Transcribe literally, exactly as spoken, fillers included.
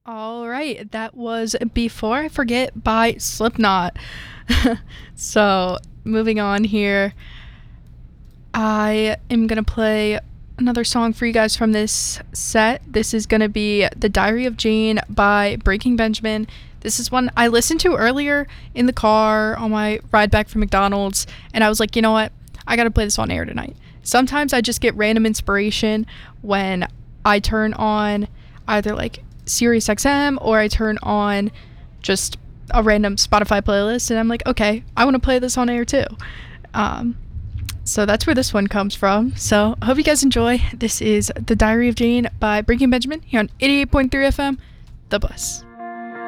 All right, that was Before I Forget by Slipknot. So, moving on here, I am going to play another song for you guys from this set. This is going to be The Diary of Jane by Breaking Benjamin. This is one I listened to earlier in the car on my ride back from McDonald's, and I was like, you know what? I got to play this on air tonight. Sometimes I just get random inspiration when I turn on either like Sirius X M or I turn on just a random Spotify playlist, and I'm like, okay, I want to play this on air too. Um, so that's where this one comes from. So I hope you guys enjoy. This is The Diary of Jane by Breaking Benjamin here on eighty-eight point three F M, The Bus.